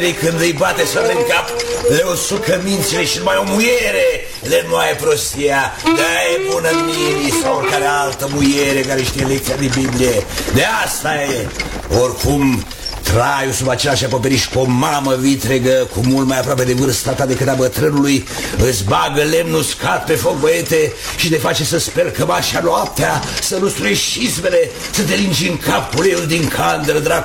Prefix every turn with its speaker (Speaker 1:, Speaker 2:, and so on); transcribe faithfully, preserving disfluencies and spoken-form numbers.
Speaker 1: Când îi bate să în cap, le usucă mințile și numai o muiere le moaie prostia. De-aia e bună Mili sau oricare altă muiere care știe lecția din Biblie. De asta e. Oricum, traiul sub același acoperiș cu o mamă vitregă, cu mult mai aproape de vârsta ta decât a bătrânului, îți bagă lemnul uscat pe foc, băiete, și te face să speli cămașa noaptea, să lustruiești șismele, să te lingi în cap cu uleiul din candelă, dracu.